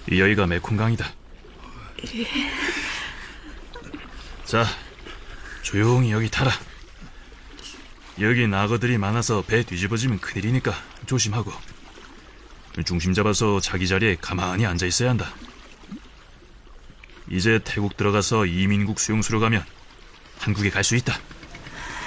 여기가 메콩강이다. 자, 조용히 여기 타라. 여기 악어들이 많아서 배 뒤집어지면 큰일이니까 조심하고. 중심 잡아서 자기 자리에 가만히 앉아 있어야 한다. 이제 태국 들어가서 이민국 수용소로 가면 한국에 갈 수 있다.